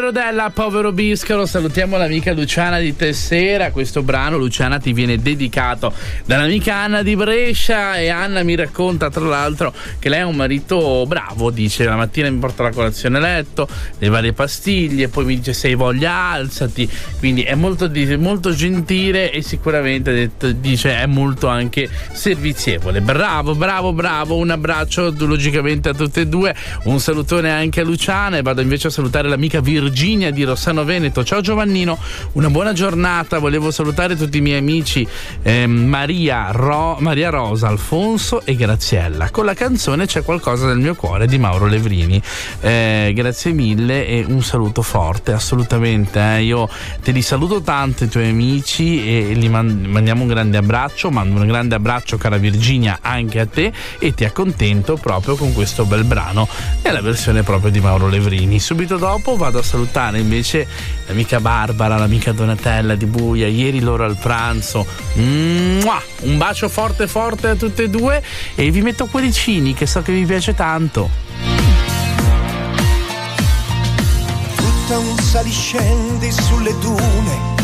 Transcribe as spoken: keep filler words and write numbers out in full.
Rodella, povero Biscaro. Salutiamo l'amica Luciana di Tessera. Questo brano, Luciana, ti viene dedicato dall'amica Anna di Brescia, e Anna mi racconta tra l'altro che lei ha un marito bravo, dice la mattina mi porta la colazione a letto, le varie pastiglie, poi mi dice se hai voglia alzati, quindi è molto, molto gentile e sicuramente detto, dice è molto anche servizievole. Bravo, bravo, bravo, un abbraccio logicamente a tutte e due, un salutone anche a Luciana, e vado invece a salutare l'amica Virginia di Rossano Veneto. Ciao Giovannino, una buona giornata. Volevo salutare tutti i miei amici eh, Maria, Ro, Maria Rosa, Alfonso e Graziella. Con la canzone C'è qualcosa nel mio cuore di Mauro Levrini. Eh, grazie mille e un saluto forte, assolutamente. Eh. Io te li saluto tanto, i tuoi amici, e gli mandiamo un grande abbraccio. Mando un grande abbraccio, cara Virginia, anche a te, e ti accontento proprio con questo bel brano nella versione proprio di Mauro Levrini. Subito dopo vado a salutare invece l'amica Barbara, l'amica Donatella di Buia, ieri loro al pranzo. Mua! Un bacio forte forte a tutte e due, e vi metto Cuoricini, che so che vi piace tanto. Tutta un saliscendi sulle dune,